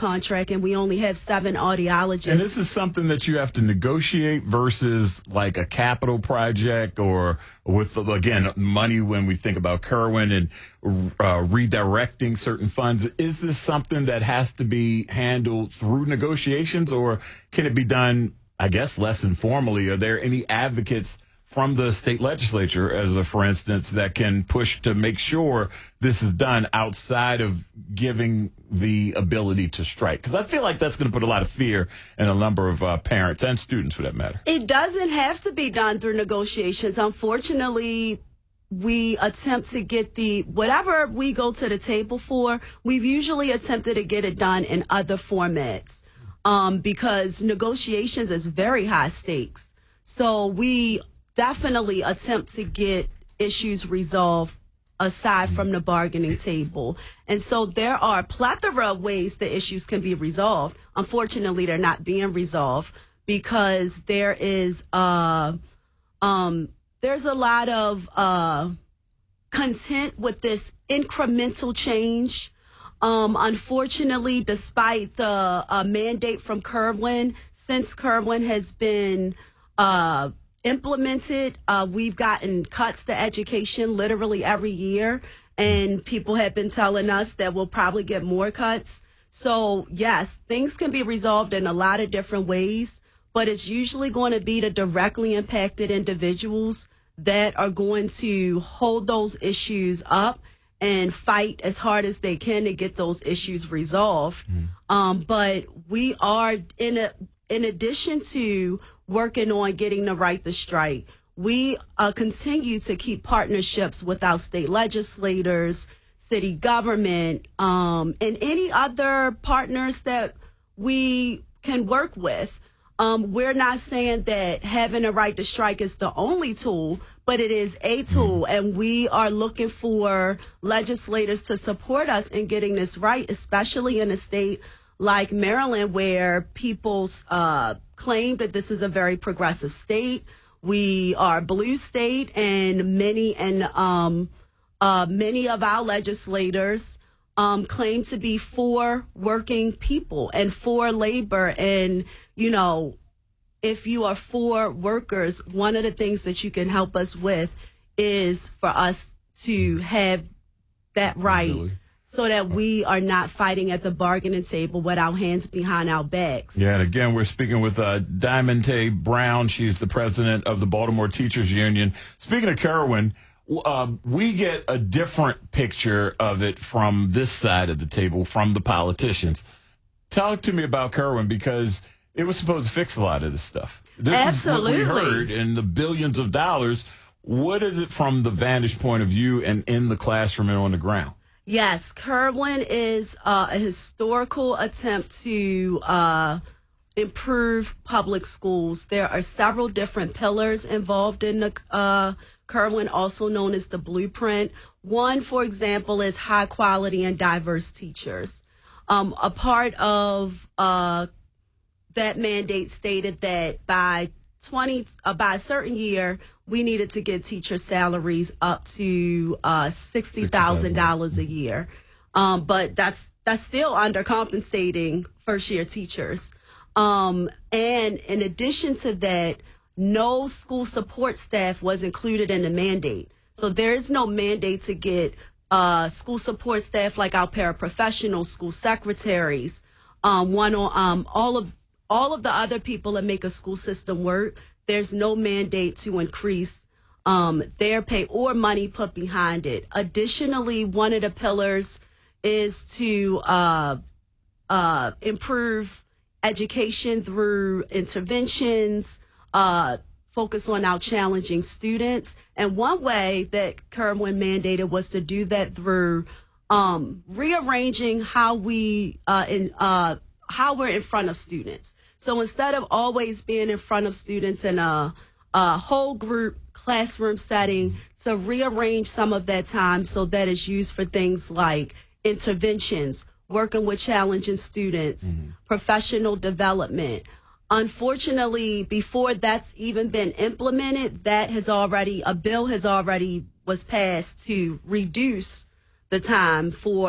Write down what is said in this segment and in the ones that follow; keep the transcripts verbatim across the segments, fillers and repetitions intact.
contract, and we only have seven audiologists. And this is something that you have to negotiate versus like a capital project or with, again, money when we think about Kirwan and uh, redirecting certain funds. Is this something that has to be handled through negotiations, or can it be done, I guess, less informally? Are there any advocates from the state legislature, as a for instance, that can push to make sure this is done outside of giving the ability to strike? Because I feel like that's going to put a lot of fear in a number of uh, parents and students, for that matter. It doesn't have to be done through negotiations. Unfortunately, we attempt to get the, whatever we go to the table for, we've usually attempted to get it done in other formats um, because negotiations is very high stakes. So we definitely attempt to get issues resolved aside from the bargaining table. And so there are a plethora of ways that issues can be resolved. Unfortunately, they're not being resolved because there is uh, um, there's a lot of uh, content with this incremental change. Um, unfortunately, despite the uh, mandate from Kirwan, since Kirwan has been uh, implemented, uh, we've gotten cuts to education literally every year, and people have been telling us that we'll probably get more cuts. So yes, things can be resolved in a lot of different ways, but it's usually going to be the directly impacted individuals that are going to hold those issues up and fight as hard as they can to get those issues resolved. Mm. Um, but we are, in a, in addition to working on getting the right to strike, we uh, continue to keep partnerships with our state legislators, city government, um, and any other partners that we can work with. Um, we're not saying that having a right to strike is the only tool, but it is a tool, and we are looking for legislators to support us in getting this right, especially in a state like Maryland, where people uh, claim that this is a very progressive state. We are a blue state, and many and um, uh, many of our legislators um, claim to be for working people and for labor. And, you know, if you are for workers, one of the things that you can help us with is for us to have that right. Really? So that we are not fighting at the bargaining table with our hands behind our backs. Yeah, and again, we're speaking with uh, Diamante Brown. She's the president of the Baltimore Teachers Union. Speaking of Kirwan, uh, we get a different picture of it from this side of the table, from the politicians. Talk to me about Kirwan, because it was supposed to fix a lot of this stuff. This Absolutely. is what we heard, and the billions of dollars. What is it from the vantage point of view and in the classroom and on the ground? Yes, Kirwan is uh, a historical attempt to uh, improve public schools. There are several different pillars involved in the uh, Kirwan, also known as the blueprint. One, for example, is high quality and diverse teachers. Um, a part of uh, that mandate stated that by twenty uh, by a certain year, we needed to get teacher salaries up to uh, sixty thousand dollars a year. Um, but that's that's still undercompensating first-year teachers. Um, and in addition to that, no school support staff was included in the mandate. So there is no mandate to get uh, school support staff like our paraprofessionals, school secretaries, um, one on um, all of all of the other people that make a school system work. There's no mandate to increase um, their pay or money put behind it. Additionally, one of the pillars is to uh, uh, improve education through interventions, uh, focus on our challenging students. And one way that Kirwan mandated was to do that through um, rearranging how we uh, in uh, how we're in front of students. So instead of always being in front of students in a, a whole group classroom setting, to rearrange some of that time so that it's used for things like interventions, working with challenging students, mm-hmm. professional development. Unfortunately, before that's even been implemented, that has already, a bill has already was passed to reduce the time for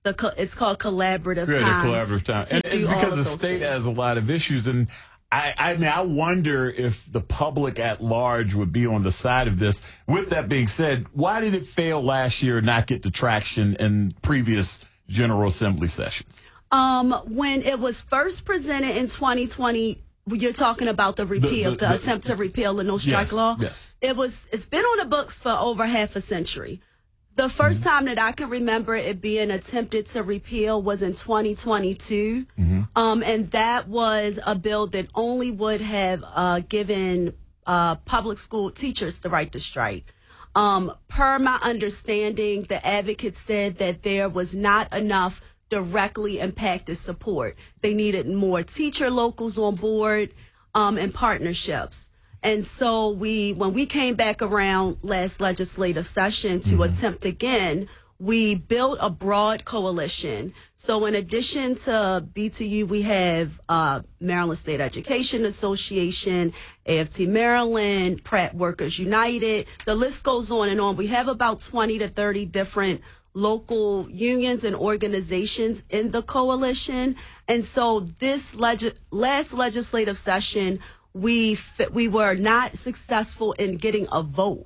the co- it's called collaborative Yeah, time. the collaborative time. to And it's do all because of the those state things. has a lot of issues. And I, I mean, I wonder if the public at large would be on the side of this. With that being said, why did it fail last year and not get the traction in previous General Assembly sessions? Um, when it was first presented in twenty twenty, you're talking about the repeal, the, the- the- attempt to repeal the no strike Yes, law. yes. It was. It's been on the books for over half a century. The first Mm-hmm. time that I can remember it being attempted to repeal was in twenty twenty-two, Mm-hmm. um, and that was a bill that only would have uh, given uh, public school teachers the right to strike. Um, per my understanding, the advocates said that there was not enough directly impacted support. They needed more teacher locals on board um, and partnerships. And so we, when we came back around last legislative session to Mm-hmm. attempt again, we built a broad coalition. So in addition to B T U, we have uh, Maryland State Education Association, A F T Maryland, Pratt Workers United. The list goes on and on. We have about twenty to thirty different local unions and organizations in the coalition. And so this leg- last legislative session, we f- we were not successful in getting a vote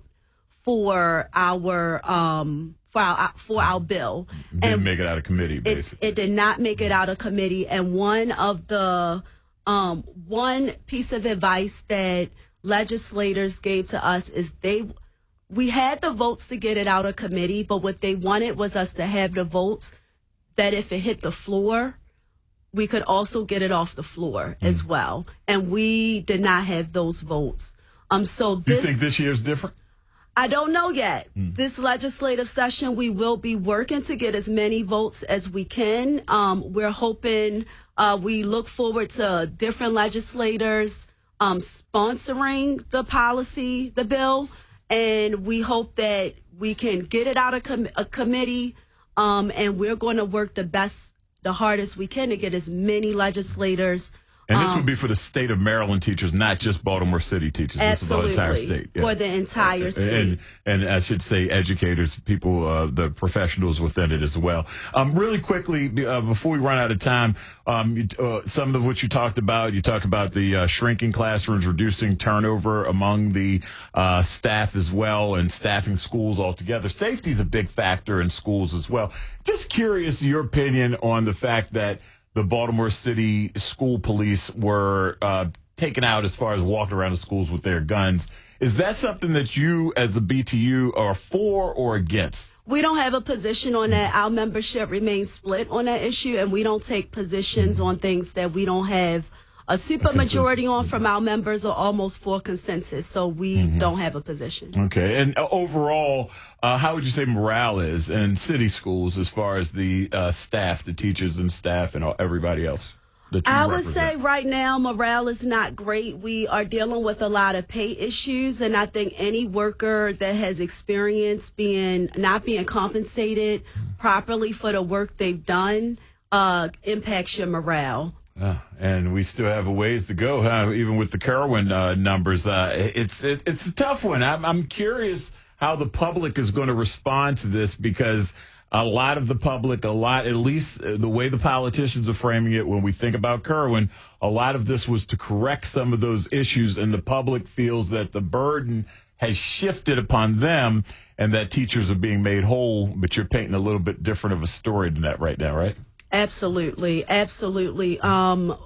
for our um for our for our bill. Didn't make it out of committee, It, basically. it did not make it out of committee. And one of the um one piece of advice that legislators gave to us is they we had the votes to get it out of committee, but what they wanted was us to have the votes that if it hit the floor, we could also get it off the floor as well. And we did not have those votes. Um, so you this, think this year's different? I don't know yet. This legislative session, we will be working to get as many votes as we can. Um, we're hoping, uh, we look forward to different legislators um, sponsoring the policy, the bill, and we hope that we can get it out of com- a committee, um, and we're going to work the best, the hardest we can to get as many legislators. And this um, would be for the state of Maryland teachers, not just Baltimore City teachers. Absolutely. This is the entire state. For the entire state. And, and I should say educators, people, uh, the professionals within it as well. Um, really quickly, uh, before we run out of time, um, you, uh, some of what you talked about, you talked about the uh, shrinking classrooms, reducing turnover among the uh, staff as well, and staffing schools altogether. Safety is a big factor in schools as well. Just curious your opinion on the fact that the Baltimore City school police were uh, taken out as far as walking around the schools with their guns. Is that something that you, as the B T U, are for or against? We don't have a position on that. Our membership remains split on that issue, and we don't take positions on things that we don't have a super majority on from our members or almost for consensus. So we mm-hmm. don't have a position. Okay. And uh, overall, uh, how would you say morale is in city schools as far as the uh, staff, the teachers and staff and all, everybody else? That you I would represent? say right now morale is not great. We are dealing with a lot of pay issues, and I think any worker that has experienced being not being compensated properly for the work they've done uh, impacts your morale. Uh, and we still have a ways to go, huh? Even with the Kerwin uh, numbers. Uh, it's it, it's a tough one. I'm, I'm curious how the public is going to respond to this, because a lot of the public, a lot, at least the way the politicians are framing it when we think about Kerwin, a lot of this was to correct some of those issues, and the public feels that the burden has shifted upon them and that teachers are being made whole, but you're painting a little bit different of a story than that right now, right? Absolutely. Absolutely. Um,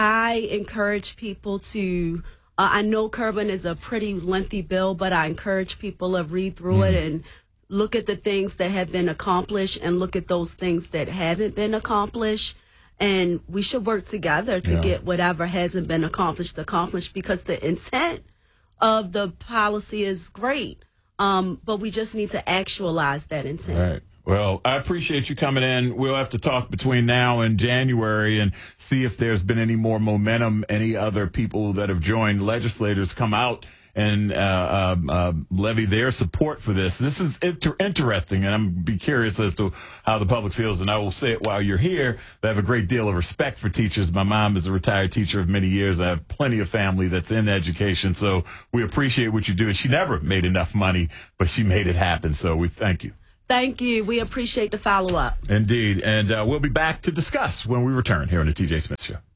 I encourage people to, uh, I know Kerwin is a pretty lengthy bill, but I encourage people to read through mm. it and look at the things that have been accomplished and look at those things that haven't been accomplished. And we should work together to yeah. get whatever hasn't been accomplished accomplished, because the intent of the policy is great. Um, but we just need to actualize that intent. Right. Well, I appreciate you coming in. We'll have to talk between now and January and see if there's been any more momentum, any other people that have joined, legislators come out and uh, uh, uh, levy their support for this. This is inter- interesting, and I'm be curious as to how the public feels. And I will say it while you're here, I have a great deal of respect for teachers. My mom is a retired teacher of many years. I have plenty of family that's in education, so we appreciate what you do. And she never made enough money, but she made it happen, so we thank you. Thank you. We appreciate the follow-up. Indeed. And uh, we'll be back to discuss when we return here on the T J Smith Show.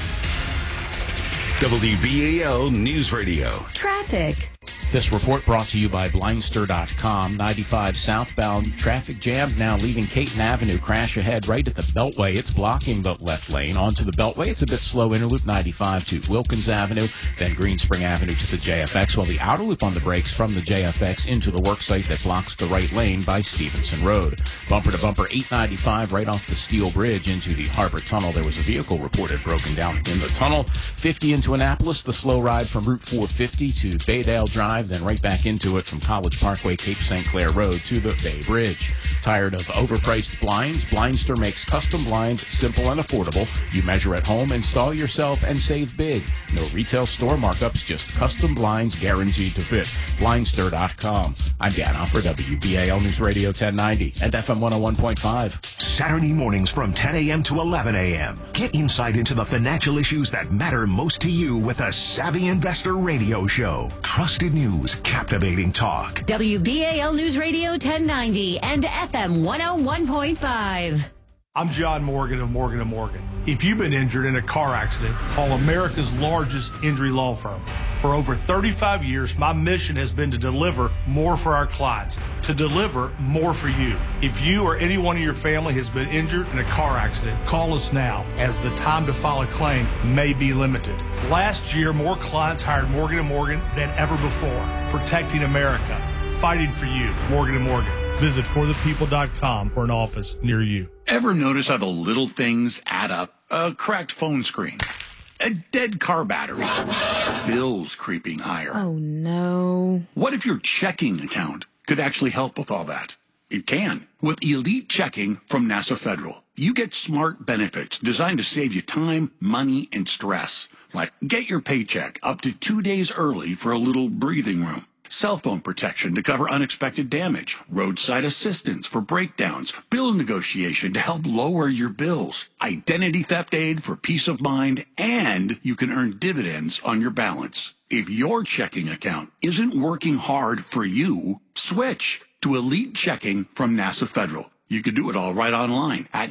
W B A L News Radio. Traffic. This report brought to you by Blindster dot com. ninety-five southbound traffic jam now leaving Caton Avenue. Crash ahead right at the Beltway. It's blocking the left lane. Onto the Beltway. It's a bit slow. Interloop ninety-five to Wilkins Avenue, then Green Spring Avenue to the J F X, while the outer loop on the brakes from the J F X into the worksite that blocks the right lane by Stevenson Road. Bumper to bumper eight ninety-five right off the Steel Bridge into the Harbor Tunnel. There was a vehicle reported broken down in the tunnel. fifty into Annapolis. The slow ride from Route four fifty to Baydale Drive, then right back into it from College Parkway, Cape Saint Clair Road to the Bay Bridge. Tired of overpriced blinds? Blindster makes custom blinds simple and affordable. You measure at home, install yourself, and save big. No retail store markups, just custom blinds guaranteed to fit. Blindster dot com. I'm Dan Offer, W B A L News Radio ten ninety and F M one oh one point five. Saturday mornings from ten a.m. to eleven a.m. Get insight into the financial issues that matter most to you with a Savvy Investor Radio Show. Trusted news, captivating talk. W B A L News Radio ten ninety and F M one oh one point five. I'm John Morgan of Morgan and Morgan. If you've been injured in a car accident, call America's largest injury law firm. For over thirty-five years, my mission has been to deliver more for our clients, to deliver more for you. If you or anyone in your family has been injured in a car accident, call us now, as the time to file a claim may be limited. Last year, more clients hired Morgan and Morgan than ever before, protecting America, fighting for you. Morgan and Morgan. Visit for the people dot com for an office near you. Ever notice how the little things add up? A cracked phone screen, a dead car battery, bills creeping higher. Oh, no. What if your checking account could actually help with all that? It can. With Elite Checking from NASA Federal, you get smart benefits designed to save you time, money, and stress. Like get your paycheck up to two days early for a little breathing room. Cell phone protection to cover unexpected damage, roadside assistance for breakdowns, bill negotiation to help lower your bills, identity theft aid for peace of mind, and you can earn dividends on your balance. If your checking account isn't working hard for you, switch to Elite Checking from NASA Federal. You can do it all right online at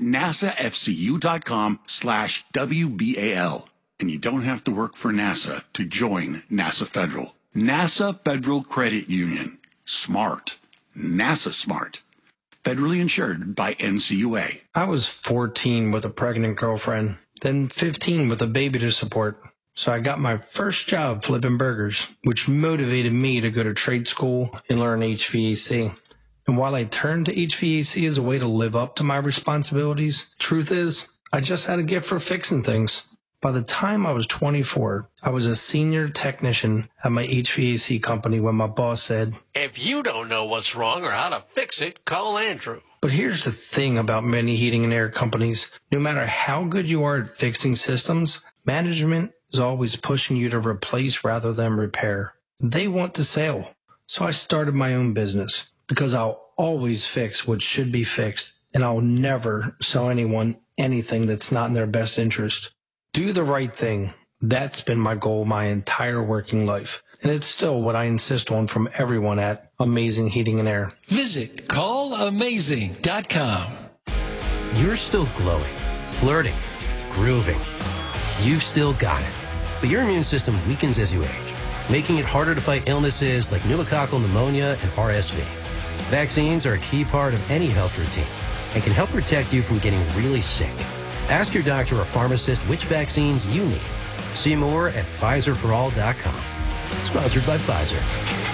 nasafcu.com slash WBAL. And you don't have to work for NASA to join NASA Federal. NASA Federal Credit Union. Smart. NASA smart. Federally insured by N C U A. I was fourteen with a pregnant girlfriend, then fifteen with a baby to support. So I got my first job flipping burgers, which motivated me to go to trade school and learn H V A C. And while I turned to H V A C as a way to live up to my responsibilities, truth is, I just had a gift for fixing things. By the time I was twenty-four, I was a senior technician at my H V A C company when my boss said, "If you don't know what's wrong or how to fix it, call Andrew." But here's the thing about many heating and air companies. No matter how good you are at fixing systems, management is always pushing you to replace rather than repair. They want to sell. So I started my own business because I'll always fix what should be fixed, and I'll never sell anyone anything that's not in their best interest. Do the right thing. That's been my goal my entire working life. And it's still what I insist on from everyone at Amazing Heating and Air. Visit call amazing dot com. You're still glowing, flirting, grooving. You've still got it. But your immune system weakens as you age, making it harder to fight illnesses like pneumococcal pneumonia and R S V. Vaccines are a key part of any health routine and can help protect you from getting really sick. Ask your doctor or pharmacist which vaccines you need. See more at Pfizer for all dot com. Sponsored by Pfizer.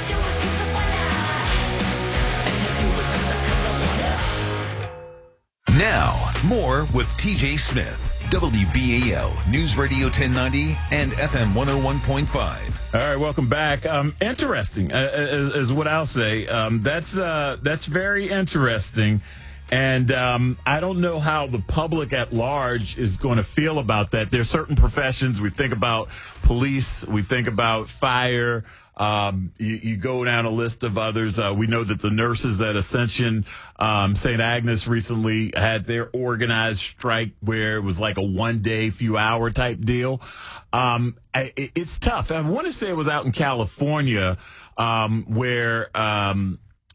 Now, more with T J Smith, W B A L News Radio ten ninety and F M one oh one point five. All right, welcome back. Um, interesting uh, is, is what I'll say. Um, that's uh, that's very interesting. And um, I don't know how the public at large is going to feel about that. There are certain professions. We think about police. We think about fire. Um, you, you go down a list of others. Uh, we know that the nurses at Ascension, um, Saint Agnes recently had their organized strike where it was like a one-day, few-hour type deal. Um, it, it's tough. I want to say it was out in California um, where um, –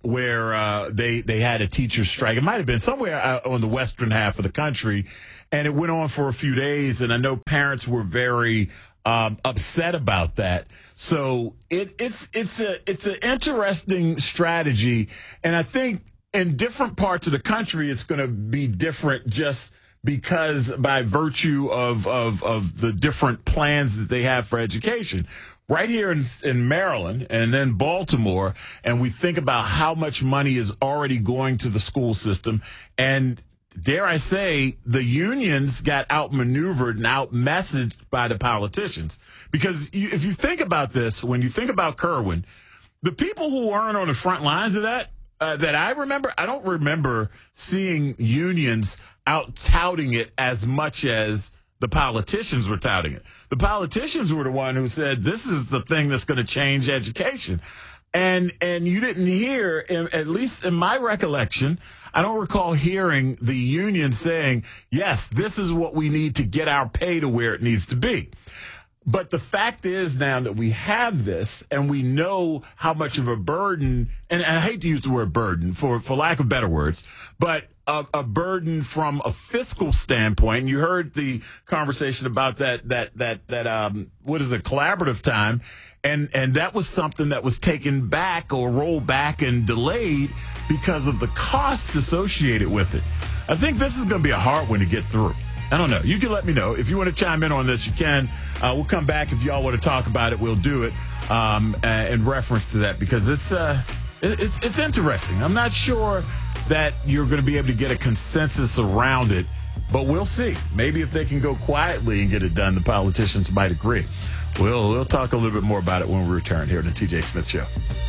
where uh, they they had a teacher strike. It might have been somewhere out on the western half of the country, and it went on for a few days. And I know parents were very um, upset about that. So it, it's it's a it's an interesting strategy, and I think in different parts of the country, it's going to be different just because by virtue of, of, of the different plans that they have for education. Right here in, in Maryland and then Baltimore, and we think about how much money is already going to the school system, and dare I say, the unions got outmaneuvered and outmessaged by the politicians. Because you, if you think about this, when you think about Kirwan, the people who aren't on the front lines of that, uh, that I remember, I don't remember seeing unions out touting it as much as the politicians were touting it. The politicians were the one who said, this is the thing that's going to change education. And and you didn't hear, in, at least in my recollection, I don't recall hearing the union saying, yes, this is what we need to get our pay to where it needs to be. But the fact is now that we have this and we know how much of a burden, and, and I hate to use the word burden for, for lack of better words, but a, a burden from a fiscal standpoint. And you heard the conversation about that, that, that, that, um, what is it, collaborative time. And, and that was something that was taken back or rolled back and delayed because of the cost associated with it. I think this is going to be a hard one to get through. I don't know. You can let me know. If you want to chime in on this, you can. Uh, we'll come back. If y'all want to talk about it, we'll do it um, uh, in reference to that because it's, uh, it's, it's interesting. I'm not sure that you're going to be able to get a consensus around it, but we'll see. Maybe if they can go quietly and get it done, the politicians might agree. We'll, we'll talk a little bit more about it when we return here to the T J Smith Show.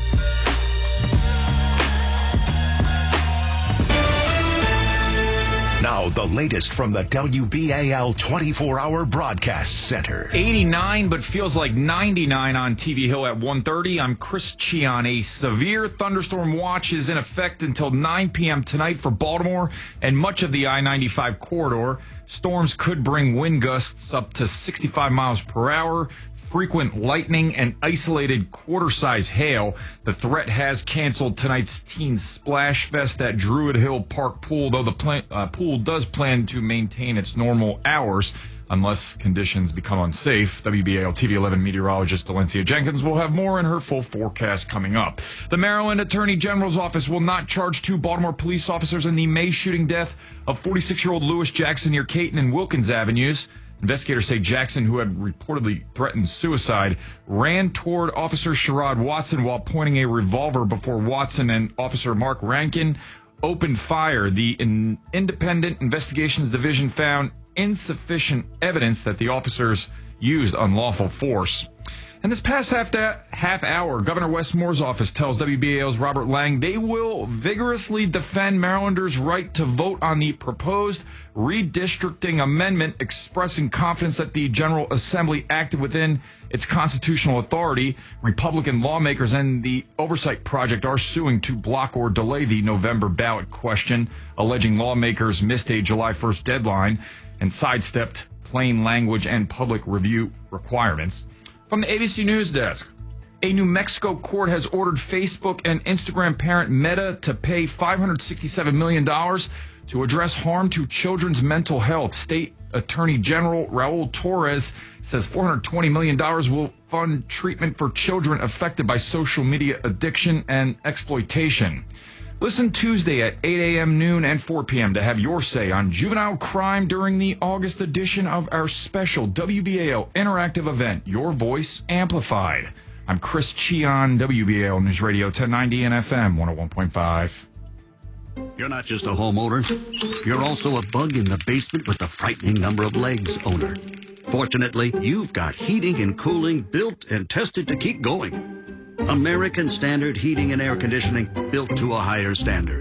Now, the latest from the W B A L twenty-four hour Broadcast Center. eighty-nine, but feels like ninety-nine on T V Hill at one thirty. I'm Chris Chion. A severe thunderstorm watch is in effect until nine p.m. tonight for Baltimore and much of the I ninety-five corridor. Storms could bring wind gusts up to sixty-five miles per hour. Frequent lightning and isolated quarter-size hail. The threat has canceled tonight's Teen Splash Fest at Druid Hill Park Pool, though the plan, uh, pool does plan to maintain its normal hours unless conditions become unsafe. W B A L T V eleven meteorologist Valencia Jenkins will have more in her full forecast coming up. The Maryland Attorney General's office will not charge two Baltimore police officers in the May shooting death of forty-six-year-old Lewis Jackson near Caton and Wilkins Avenues. Investigators say Jackson, who had reportedly threatened suicide, ran toward Officer Sherrod Watson while pointing a revolver before Watson and Officer Mark Rankin opened fire. The in- Independent Investigations Division found insufficient evidence that the officers used unlawful force. And this past half, da- half hour, Governor Wes Moore's office tells W B A L's Robert Lang they will vigorously defend Marylanders' right to vote on the proposed redistricting amendment, expressing confidence that the General Assembly acted within its constitutional authority. Republican lawmakers and the Oversight Project are suing to block or delay the November ballot question, alleging lawmakers missed a July first deadline and sidestepped plain language and public review requirements. From the A B C News Desk, a New Mexico court has ordered Facebook and Instagram parent Meta to pay five hundred sixty-seven million dollars to address harm to children's mental health. State Attorney General Raul Torres says four hundred twenty million dollars will fund treatment for children affected by social media addiction and exploitation. Listen Tuesday at eight a.m., noon, and four p.m. to have your say on juvenile crime during the August edition of our special W B A L interactive event, Your Voice Amplified. I'm Chris Chion, W B A L News Radio ten ninety and F M one oh one point five. You're not just a homeowner. You're also a bug in the basement with the frightening number of legs owner. Fortunately, you've got heating and cooling built and tested to keep going. American Standard Heating and Air Conditioning, built to a higher standard.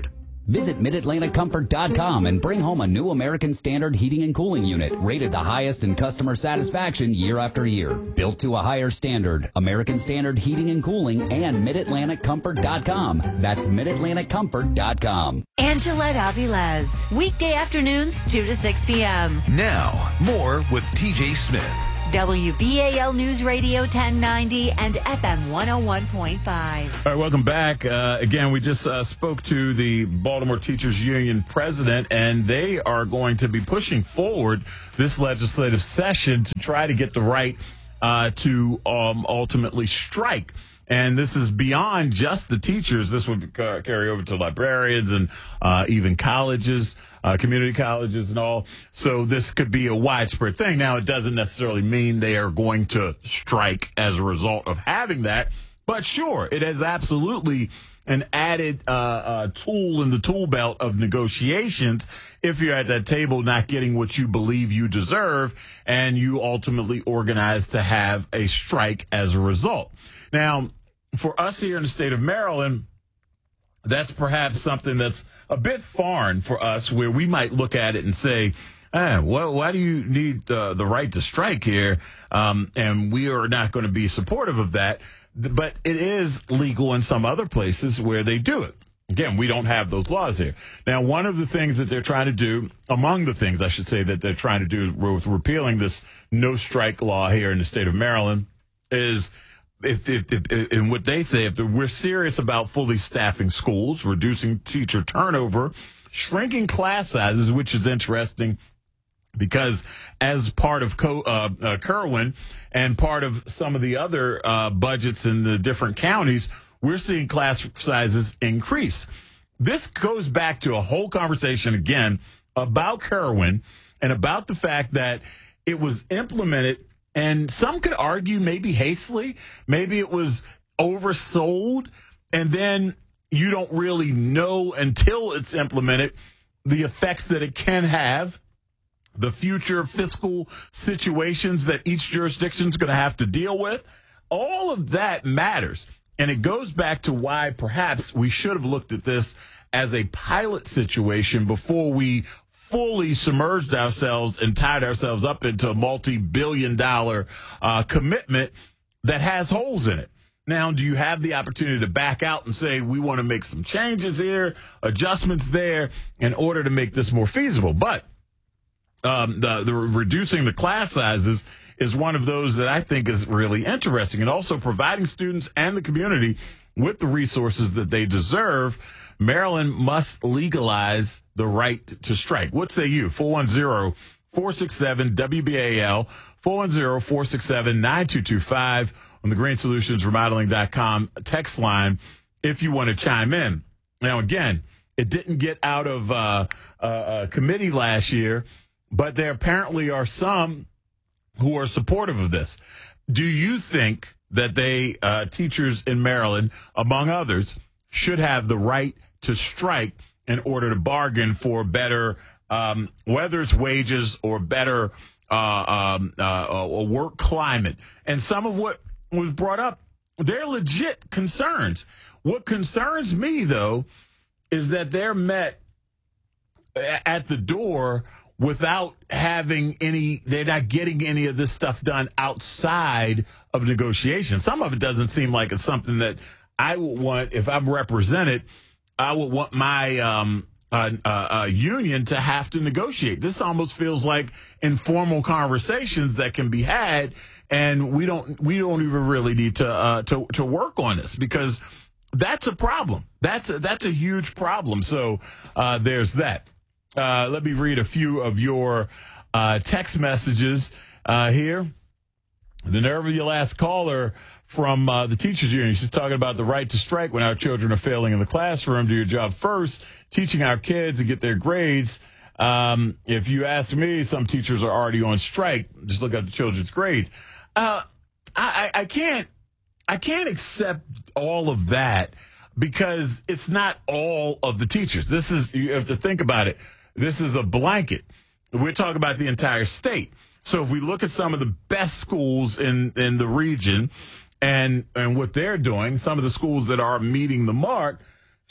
Visit mid atlantic comfort dot com and bring home a new American Standard heating and cooling unit rated the highest in customer satisfaction year after year. Built to a higher standard, American Standard Heating and Cooling and mid atlantic comfort dot com. That's mid atlantic comfort dot com. Angelette Avilés, weekday afternoons, two to six p.m. Now, more with T J Smith. W B A L News Radio ten ninety and F M one oh one point five. All right, welcome back. Uh, again, we just uh, spoke to the Baltimore Teachers Union president, and they are going to be pushing forward this legislative session to try to get the right uh, to um, ultimately strike. And this is beyond just the teachers. This would uh, carry over to librarians and uh, even colleges, uh, community colleges and all. So this could be a widespread thing. Now, it doesn't necessarily mean they are going to strike as a result of having that. But sure, it is absolutely an added uh, uh, tool in the tool belt of negotiations if you're at that table not getting what you believe you deserve and you ultimately organize to have a strike as a result. Now, for us here in the state of Maryland, that's perhaps something that's a bit foreign for us, where we might look at it and say, ah, well, why do you need uh, the right to strike here? Um, and we are not going to be supportive of that. But it is legal in some other places where they do it. Again, we don't have those laws here. Now, one of the things that they're trying to do, among the things I should say that they're trying to do with repealing this no strike law here in the state of Maryland, is If, if, if, and what they say, if we're serious about fully staffing schools, reducing teacher turnover, shrinking class sizes, which is interesting because as part of Co- uh, uh, Kerwin and part of some of the other uh, budgets in the different counties, we're seeing class sizes increase. This goes back to a whole conversation, again, about Kerwin and about the fact that it was implemented. And some could argue maybe hastily, maybe it was oversold, and then you don't really know until it's implemented the effects that it can have, the future fiscal situations that each jurisdiction is going to have to deal with. All of that matters. And it goes back to why perhaps we should have looked at this as a pilot situation before we fully submerged ourselves and tied ourselves up into a multi-billion dollar uh, commitment that has holes in it. Now, do you have the opportunity to back out and say, we want to make some changes here, adjustments there, in order to make this more feasible? But um, the, the reducing the class sizes is one of those that I think is really interesting, and also providing students and the community with the resources that they deserve. Maryland must legalize the right to strike. What say you? four one zero, four six seven, W B A L, four one zero, four six seven, nine two two five on the green solutions remodeling dot com text line if you want to chime in. Now, again, it didn't get out of uh, uh, committee last year, but there apparently are some who are supportive of this. Do you think that they, uh, teachers in Maryland, among others, should have the right to strike in order to bargain for better, um, whether it's wages or better uh, um, uh, a work climate? And some of what was brought up, they're legit concerns. What concerns me, though, is that they're met at the door without having any, they're not getting any of this stuff done outside of negotiations. Some of it doesn't seem like it's something that I would want, if I'm represented, I would want my um, uh, uh, uh, union to have to negotiate. This almost feels like informal conversations that can be had, and we don't we don't even really need to uh, to to work on this, because that's a problem. That's a, that's a huge problem. So uh, there's that. Uh, let me read a few of your uh, text messages uh, here. The nerve of your last caller from uh, the teachers union. She's talking about the right to strike when our children are failing in the classroom. Do your job first, teaching our kids to get their grades. Um, if you ask me, some teachers are already on strike. Just look at the children's grades. Uh, I, I can't, I can't accept all of that, because it's not all of the teachers. This is, you have to think about it. This is a blanket. We're talking about the entire state. So if we look at some of the best schools in, in the region and, and what they're doing, some of the schools that are meeting the mark,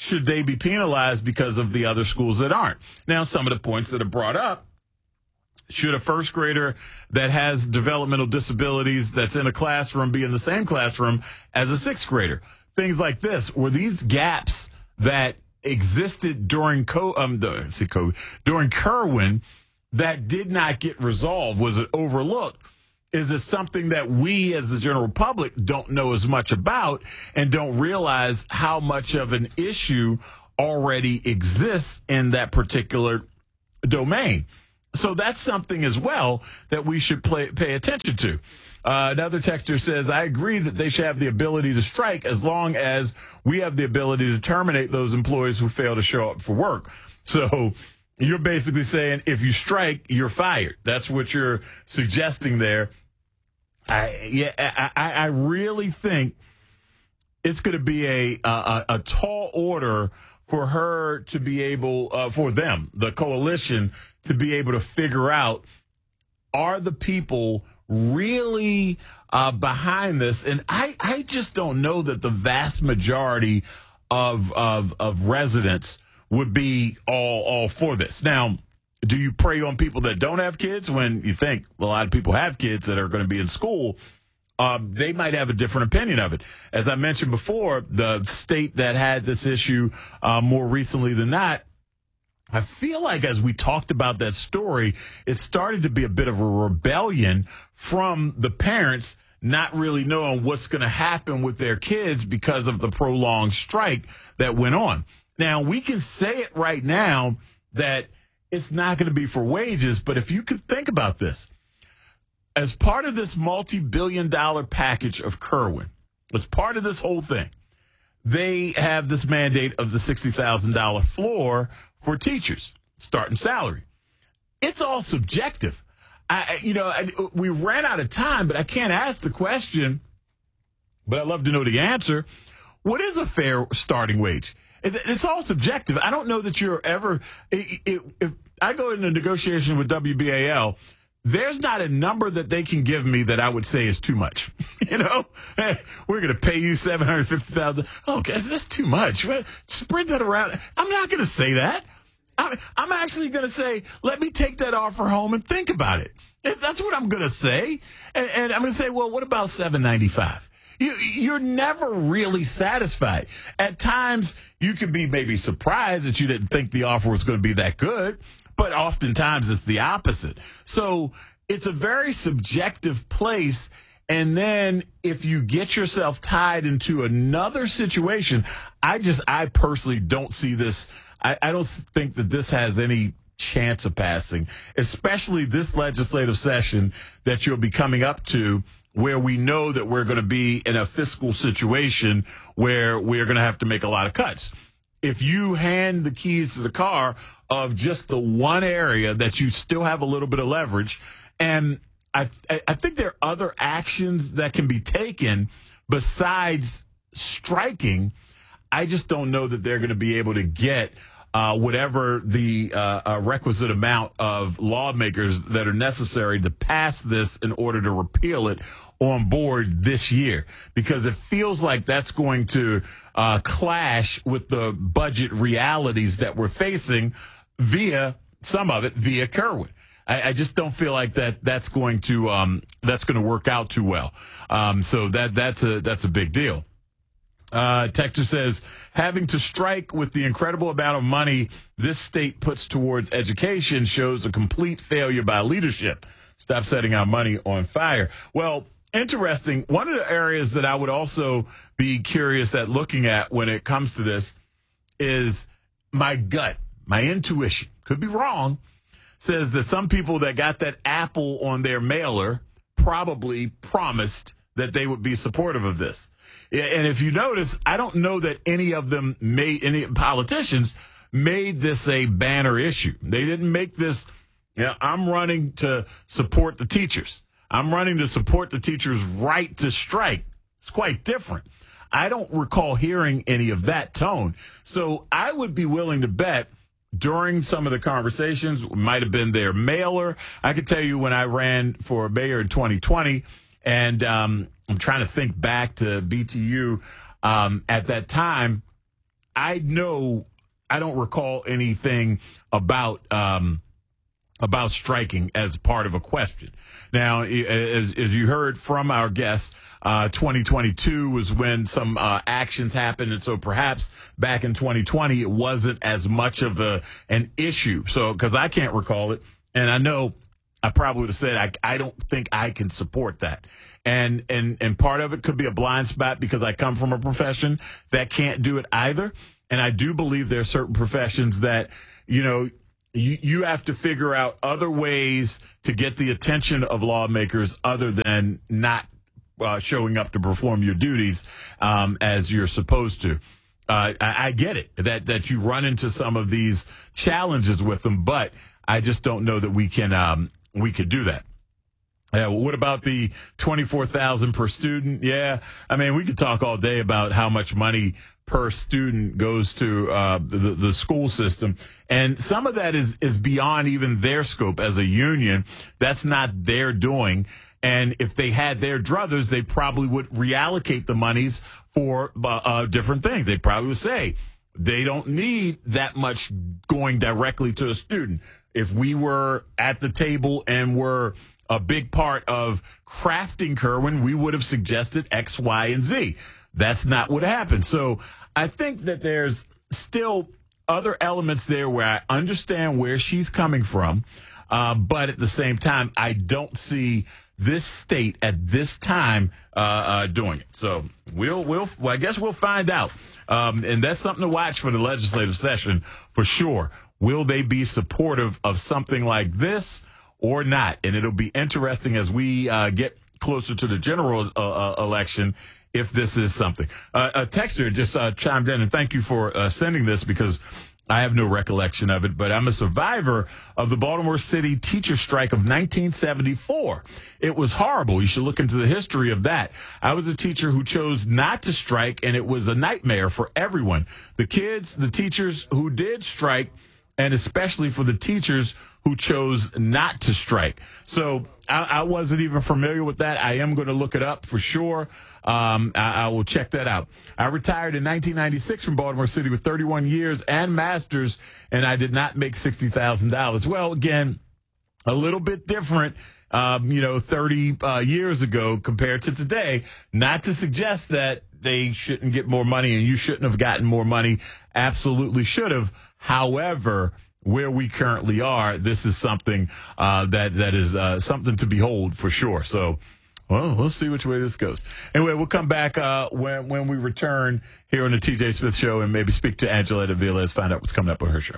should they be penalized because of the other schools that aren't? Now, some of the points that are brought up, should a first grader that has developmental disabilities that's in a classroom be in the same classroom as a sixth grader? Things like this. Were these gaps that existed during co um the see COVID, during Kerwin that did not get resolved? Was it overlooked? Is it something that we as the general public don't know as much about and don't realize how much of an issue already exists in that particular domain? So that's something as well that we should play, pay attention to. Uh, another texter says, I agree that they should have the ability to strike as long as we have the ability to terminate those employees who fail to show up for work. So you're basically saying if you strike, you're fired. That's what you're suggesting there. I, yeah, I, I really think it's going to be a, a, a tall order for her to be able, uh, for them, the coalition, to be able to figure out, are the people really uh, behind this? And I, I just don't know that the vast majority of, of, of residents would be all, all for this. Now, do you prey on people that don't have kids when you think a lot of people have kids that are going to be in school? Um, they might have a different opinion of it. As I mentioned before, the state that had this issue uh, more recently than that, I feel like as we talked about that story, it started to be a bit of a rebellion from the parents not really knowing what's going to happen with their kids because of the prolonged strike that went on. Now, we can say it right now that it's not going to be for wages, but if you could think about this, as part of this multi-billion dollar package of Kerwin, as part of this whole thing, they have this mandate of the sixty thousand dollars floor for teachers, starting salary. It's all subjective. I, you know, I, we ran out of time, but I can't ask the question, but I'd love to know the answer. What is a fair starting wage? It's all subjective. I don't know that you're ever, if, if I go into negotiation with W B A L, there's not a number that they can give me that I would say is too much. You know, hey, we're going to pay you seven hundred fifty thousand dollars. Okay, that's too much. Spread that around. I'm not going to say that. I'm, I'm actually going to say, let me take that offer home and think about it. That's what I'm going to say. And, and I'm going to say, well, what about seven ninety-five? You, you're never really satisfied. At times, you could be maybe surprised that you didn't think the offer was going to be that good, but oftentimes it's the opposite. So it's a very subjective place. And then if you get yourself tied into another situation, I just, I personally don't see this. I, I don't think that this has any chance of passing, especially this legislative session that you'll be coming up to, where we know that we're going to be in a fiscal situation where we're going to have to make a lot of cuts. If you hand the keys to the car of just the one area that you still have a little bit of leverage, and I, I think there are other actions that can be taken besides striking, I just don't know that they're going to be able to get Uh, whatever the uh, uh, requisite amount of lawmakers that are necessary to pass this in order to repeal it on board this year, because it feels like that's going to uh, clash with the budget realities that we're facing via some of it via Kerwin. I, I just don't feel like that that's going to um, that's going to work out too well. Um, so that that's a that's a big deal. Uh, Texter says, having to strike with the incredible amount of money this state puts towards education shows a complete failure by leadership. Stop setting our money on fire. Well, interesting. One of the areas that I would also be curious at looking at when it comes to this is my gut, my intuition, could be wrong, says that some people that got that apple on their mailer probably promised that they would be supportive of this. And if you notice, I don't know that any of them made, any politicians made this a banner issue. They didn't make this, you know, I'm running to support the teachers. I'm running to support the teachers' right to strike. It's quite different. I don't recall hearing any of that tone. So I would be willing to bet during some of the conversations, might have been their mailer. I could tell you when I ran for mayor in twenty twenty, and um, I'm trying to think back to B T U um, at that time, I know I don't recall anything about um, about striking as part of a question. Now, as, as you heard from our guests, uh, twenty twenty-two was when some uh, actions happened, and so perhaps back in twenty twenty it wasn't as much of a an issue. So, because I can't recall it, and I know I probably would have said I, I don't think I can support that. And and and part of it could be a blind spot because I come from a profession that can't do it either. And I do believe there are certain professions that, you know, you, you have to figure out other ways to get the attention of lawmakers other than not uh, showing up to perform your duties um, as you're supposed to. Uh, I, I get it that that you run into some of these challenges with them, but I just don't know that we can um, we could do that. Uh, what about the twenty-four thousand per student? Yeah, I mean, we could talk all day about how much money per student goes to uh, the, the school system. And some of that is, is beyond even their scope as a union. That's not their doing. And if they had their druthers, they probably would reallocate the monies for uh, uh, different things. They probably would say they don't need that much going directly to a student. If we were at the table and were a big part of crafting Kerwin, we would have suggested X, Y, and Z. That's not what happened. So I think that there's still other elements there where I understand where she's coming from, uh, but at the same time, I don't see this state at this time uh, uh, doing it. So we'll, we'll, well, I guess we'll find out. Um, and that's something to watch for the legislative session for sure. Will they be supportive of something like this or not? And it'll be interesting as we uh, get closer to the general uh, uh, election if this is something. Uh, a texter just uh, chimed in, and thank you for uh, sending this because I have no recollection of it, but I'm a survivor of the Baltimore City teacher strike of nineteen seventy-four. It was horrible. You should look into the history of that. I was a teacher who chose not to strike, and it was a nightmare for everyone. The kids, the teachers who did strike, and especially for the teachers who chose not to strike. So I, I wasn't even familiar with that. I am going to look it up for sure. Um, I, I will check that out. I retired in nineteen ninety-six from Baltimore City with thirty-one years and masters, and I did not make sixty thousand dollars. Well, again, a little bit different, um, you know, thirty uh, years ago compared to today. Not to suggest that they shouldn't get more money and you shouldn't have gotten more money. Absolutely should have. However, where we currently are, this is something uh, that that is uh, something to behold for sure. So, well, we'll see which way this goes. Anyway, we'll come back uh, when when we return here on the T J Smith Show and maybe speak to Angela Villas, find out what's coming up on her show.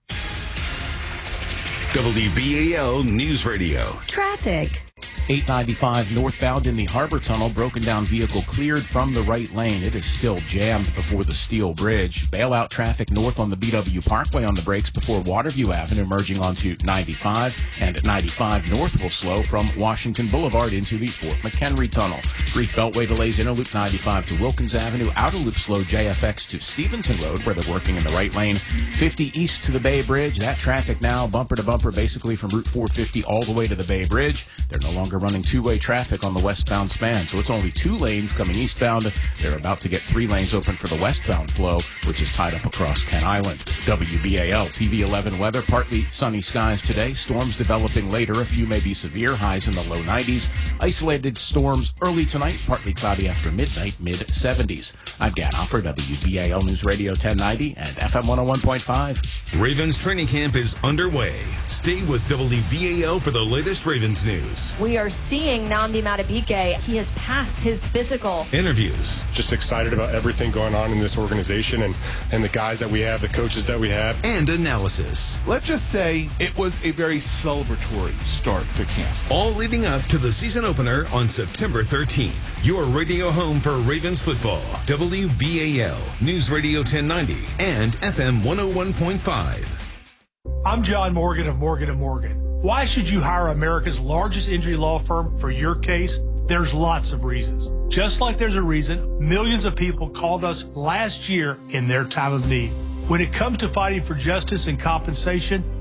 W B A L News Radio. Traffic. eight ninety-five northbound in the Harbor Tunnel, broken down vehicle cleared from the right lane. It is still jammed before the Steel Bridge. Bailout traffic north on the B W Parkway on the brakes before Waterview Avenue, merging onto ninety-five. And ninety-five north will slow from Washington Boulevard into the Fort McHenry Tunnel. Brief beltway delays Interloop ninety-five to Wilkins Avenue. Outer loop slow J F X to Stevenson Road, where they're working in the right lane. fifty east to the Bay Bridge. That traffic now bumper to bumper, basically from Route four fifty all the way to the Bay Bridge. They're no longer running two-way traffic on the westbound span, so it's only two lanes coming eastbound. They're about to get three lanes open for the westbound flow, which is tied up across Kent Island. W B A L T V eleven weather, partly sunny skies today. Storms developing later. A few may be severe, highs in the low nineties. Isolated storms early tonight, partly cloudy after midnight, mid seventies. I'm Dan Offer, W B A L News Radio ten ninety and F M one oh one point five. Ravens training camp is underway. Stay with W B A L for the latest Ravens news. We are seeing Nnamdi Madubuike. He has passed his physical. Interviews. Just excited about everything going on in this organization and, and the guys that we have, the coaches that we have. And analysis. Let's just say it was a very celebratory start to camp. All leading up to the season opener on September thirteenth. Your radio home for Ravens football. W B A L News Radio ten ninety and F M one oh one point five. I'm John Morgan of Morgan and Morgan. Why should you hire America's largest injury law firm for your case? There's lots of reasons. Just like there's a reason millions of people called us last year in their time of need. When it comes to fighting for justice and compensation,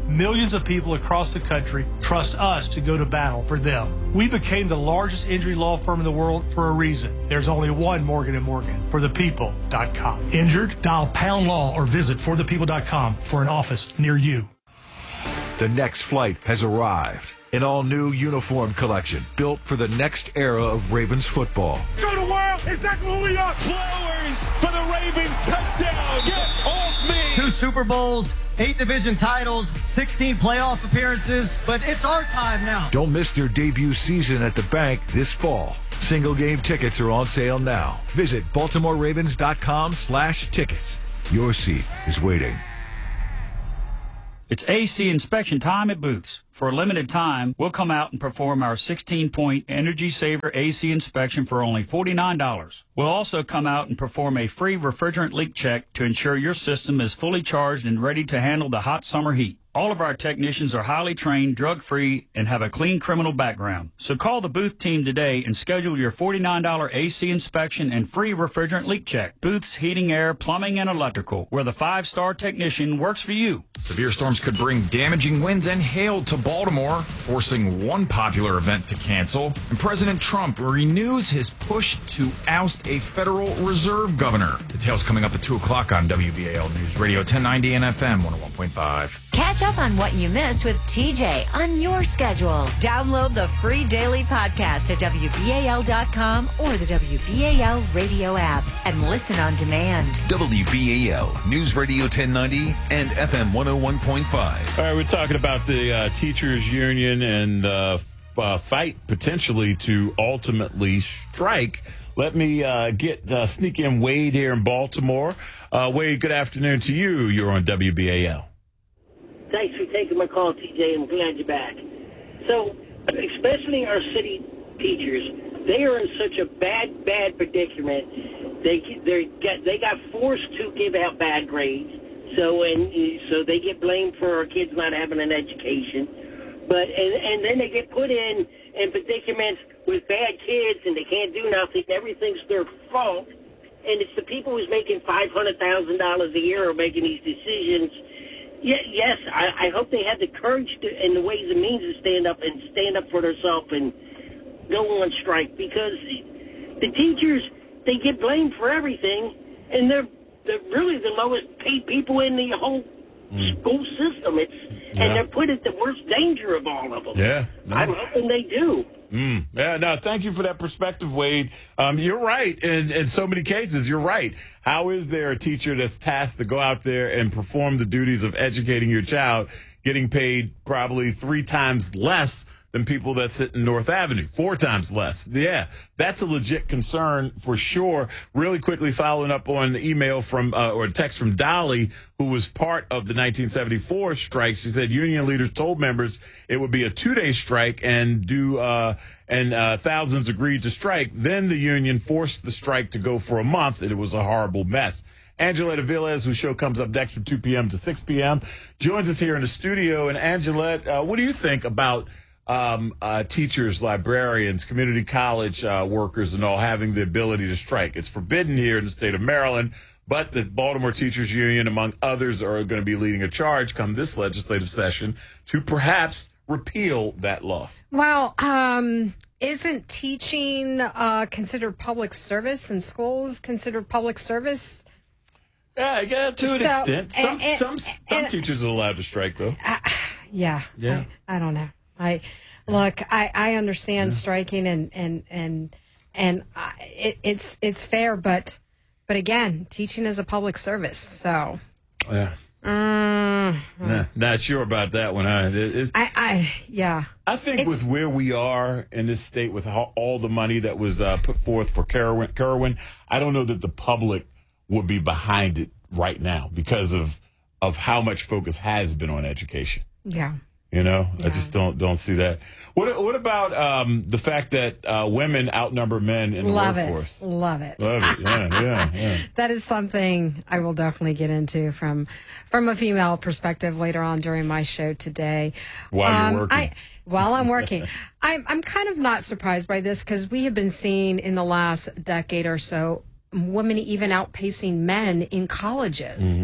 millions of people across the country trust us to go to battle for them. We became the largest injury law firm in the world for a reason. There's only one Morgan and Morgan, for the people dot com. Injured? Dial pound law or visit for the people dot com for an office near you. The next flight has arrived. An all-new uniform collection built for the next era of Ravens football. Show the world exactly who we are. Flowers for the Ravens touchdown. Get off me. Two Super Bowls, eight division titles, sixteen playoff appearances, but it's our time now. Don't miss their debut season at the bank this fall. Single game tickets are on sale now. Visit baltimore ravens dot com slash tickets. Your seat is waiting. It's A C inspection time at Booth's. For a limited time, we'll come out and perform our sixteen point Energy Saver A C inspection for only forty-nine dollars. We'll also come out and perform a free refrigerant leak check to ensure your system is fully charged and ready to handle the hot summer heat. All of our technicians are highly trained, drug-free, and have a clean criminal background. So call the Booth team today and schedule your forty-nine dollar A C inspection and free refrigerant leak check. Booth's Heating, Air, Plumbing, and Electrical, where the five-star technician works for you. Severe storms could bring damaging winds and hail to Baltimore, forcing one popular event to cancel. And President Trump renews his push to oust a Federal Reserve governor. Details coming up at two o'clock on W B A L News Radio ten ninety and F M one oh one point five. Catch up on what you missed with T J on your schedule. Download the free daily podcast at W B A L dot com or the W B A L radio app and listen on demand. W B A L News Radio ten ninety and F M one oh one point five. All right, we're talking about the uh, teachers union and uh, uh, fight potentially to ultimately strike. Let me uh, get uh, sneak in Wade here in Baltimore. Uh, Wade, good afternoon to you. You're on W B A L. Thanks for taking my call, T J. I'm glad you're back. So, especially our city teachers, they are in such a bad, bad predicament. They they got they got forced to give out bad grades. So and so they get blamed for our kids not having an education. But and and then they get put in in predicaments with bad kids and they can't do nothing. Everything's their fault. And it's the people who's making five hundred thousand dollars a year are making these decisions. Yeah, yes, I, I hope they have the courage to, and the ways and means to stand up and stand up for themselves and go on strike, because the teachers, they get blamed for everything, and they're they're really the lowest paid people in the whole mm. school system. It's yeah. and they're put at the worst danger of all of them. Yeah, no. I'm hoping they do. Mm. Yeah, no, thank you for that perspective, Wade. Um, you're right. In, in so many cases, you're right. How is there a teacher that's tasked to go out there and perform the duties of educating your child, getting paid probably three times less than people that sit in North Avenue, four times less? Yeah, that's a legit concern for sure. Really quickly following up on the email from uh, or a text from Dolly, who was part of the nineteen seventy-four strike. She said union leaders told members it would be a two-day strike and do uh, and uh, thousands agreed to strike. Then the union forced the strike to go for a month, and it was a horrible mess. Angelette Aviles, whose show comes up next from two p.m. to six p.m., joins us here in the studio. And Angelette, uh, what do you think about Um, uh, teachers, librarians, community college uh, workers, and all having the ability to strike? It's forbidden here in the state of Maryland, but the Baltimore Teachers Union, among others, are going to be leading a charge come this legislative session to perhaps repeal that law. Well, um, isn't teaching uh, considered public service, and schools considered public service? Yeah, yeah, to an So, extent. Some, and- and- some, some and- teachers are allowed to strike, though. Uh, yeah. Yeah. I, I don't know. I look. I, I understand yeah. striking and and and and I, it, it's it's fair, but but again, teaching is a public service. So yeah, mm, nah, not sure about that one. Huh? It, it's, I, I yeah. I think It's- with where we are in this state, with how, all the money that was uh, put forth for Kerwin, Kerwin, I don't know that the public would be behind it right now because of of how much focus has been on education. Yeah. You know, Yeah. I just don't don't see that. What what about um, the fact that uh, women outnumber men in the Love workforce? it. Love it. Love it. Yeah, yeah, yeah. That is something I will definitely get into from from a female perspective later on during my show today. While you're Um, working. I, while I'm working. I'm, I'm kind of not surprised by this because we have been seeing in the last decade or so women even outpacing men in colleges. Mm-hmm.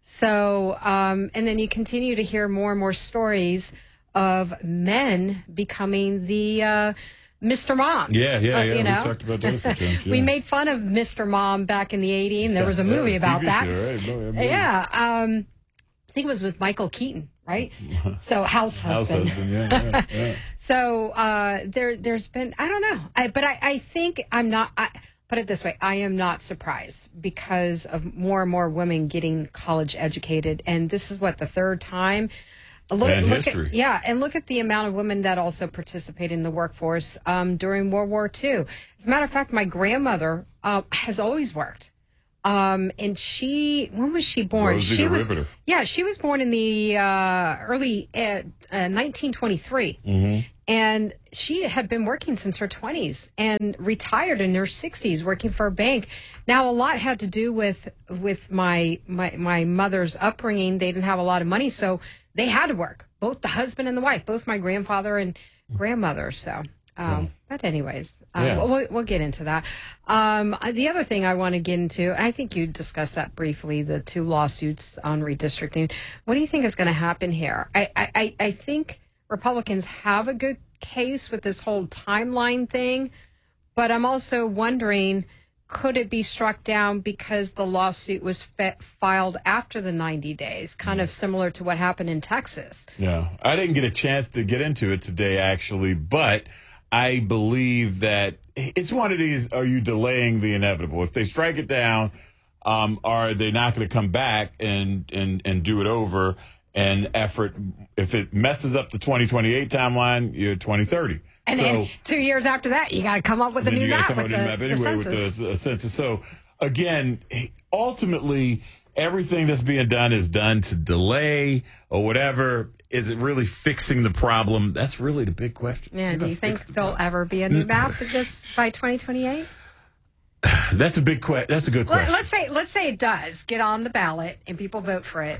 So, um, and then you continue to hear more and more stories of men becoming the uh, Mister Moms. Yeah, yeah, uh, yeah. You know? We talked about that. For times, yeah. We made fun of Mister Mom back in the eighties, and there was a Yeah, movie yeah, about T V that. show, right? No, yeah, yeah, um, I think it was with Michael Keaton, right? So House Husband. House husband, yeah, yeah, yeah. So uh, there, there's been, I don't know, I, but I, I think I'm not. I, put it this way, I am not surprised because of more and more women getting college educated, and this is what the third time. Look, And look history. at yeah, and look at the amount of women that also participated in the workforce um, during World War Two. As a matter of fact, my grandmother uh, has always worked. Um, and she, when was she born? Rosie she the was, Riveter. yeah, she was born in the uh, early uh, uh, nineteen twenty-three, Mm-hmm. and she had been working since her twenties and retired in her sixties, working for a bank. Now, a lot had to do with with my my my mother's upbringing. They didn't have a lot of money, so they had to work. Both the husband and the wife, both my grandfather and grandmother. So. Um, but anyways, um, Yeah. we'll, we'll get into that. Um, the other thing I want to get into, and I think you discussed that briefly, the two lawsuits on redistricting. What do you think is going to happen here? I, I, I think Republicans have a good case with this whole timeline thing, but I'm also wondering, could it be struck down because the lawsuit was fa- filed after the ninety days, kind of similar to what happened in Texas? Yeah, I didn't get a chance to get into it today, actually, but I believe that it's one of these, are you delaying the inevitable? If they strike it down, um, are they not going to come back and, and, and do it over and effort? If it messes up the twenty twenty-eight timeline, you're twenty thirty. And so, then two years after that, you got to come up with a then new you gotta map come with up the, with a map the anyway census. with the uh, census. So again, ultimately, everything that's being done is done to delay or whatever. Is it really fixing the problem? That's really the big question. Yeah. You're Do you gonna think fix the there'll problem. ever be a new map of this by twenty twenty-eight? That's a big question. That's a good question. Let, let's say let's say it does get on the ballot and people vote for it.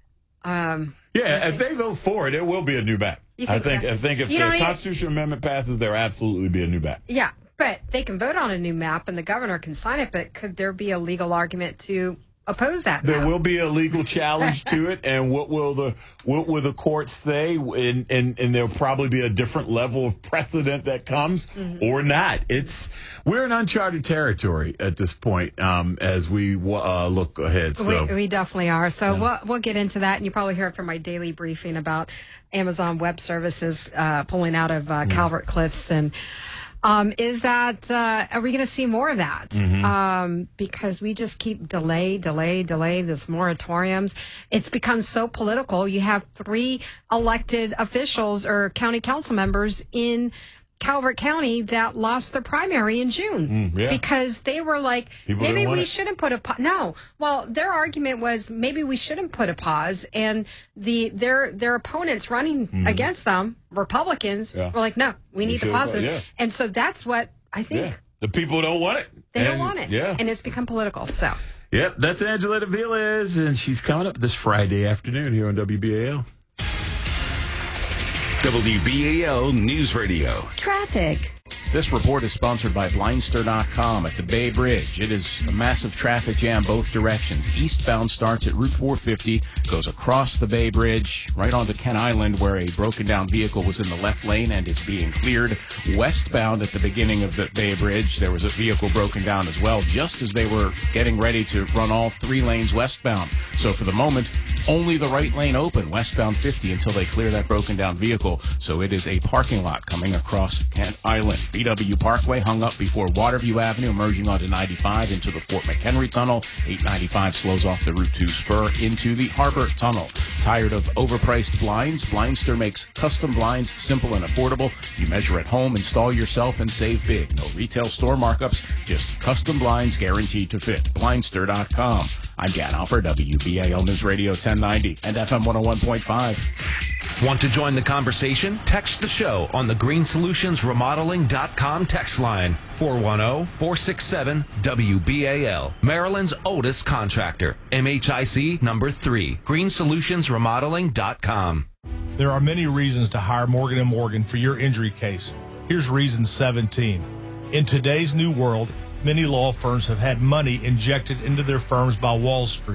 Um, yeah, if they vote for it, it will be a new map. You I think think. so? I think if You the don't even- constitutional amendment passes, there will absolutely be a new map. yeah, but they can vote on a new map and the governor can sign it. But could there be a legal argument to oppose that map? There will be a legal challenge to it, and what will the what will the courts say? And and, and there'll probably be a different level of precedent that comes Mm-hmm. or not. It's we're in uncharted territory at this point um, as we uh, look ahead. So We, we definitely are. So we'll, we'll get into that. And you probably heard from my daily briefing about Amazon Web Services uh, pulling out of uh, Calvert Cliffs. And um, is that, uh, are we going to see more of that? Mhm. Um, because we just keep delay, delay, delay, this moratoriums. It's become so political. You have three elected officials or county council members in Calvert County that lost their primary in June Mm, yeah. because they were like, People maybe didn't want we it. shouldn't put a pause. No, well, their argument was maybe we shouldn't put a pause, and the their their opponents running Mhm. against them, Republicans, Yeah. were like, no, we We need to should pause have- this, yeah. and so that's what I think yeah, the people don't want it. they don't And- want it, Yeah. and it's become political. So Yep, that's Angela Villas, and she's coming up this Friday afternoon here on W B A L. W B A L News Radio. Traffic. This report is sponsored by Blindster dot com at the Bay Bridge. It is a massive traffic jam both directions. Eastbound starts at Route four fifty, goes across the Bay Bridge, right onto Kent Island, where a broken down vehicle was in the left lane and is being cleared. Westbound at the beginning of the Bay Bridge, there was a vehicle broken down as well, just as they were getting ready to run all three lanes westbound. So for the moment, only the right lane open, westbound fifty, until they clear that broken down vehicle. So it is a parking lot coming across Kent Island. B W Parkway hung up before Waterview Avenue, merging onto ninety-five into the Fort McHenry Tunnel. eight ninety-five slows off the Route two spur into the Harbor Tunnel. Tired of overpriced blinds? Blindster makes custom blinds simple and affordable. You measure at home, install yourself, and save big. No retail store markups, just custom blinds guaranteed to fit. Blindster dot com. I'm Dan Alford, W B A L News Radio ten ninety and F M one oh one point five. Want to join the conversation? Text the show on the green solutions remodeling dot com text line four one zero, four six seven, W B A L. Maryland's oldest contractor. M H I C number three. green solutions remodeling dot com. There are many reasons to hire Morgan and Morgan for your injury case. Here's reason seventeen. In today's new world, many law firms have had money injected into their firms by Wall Street.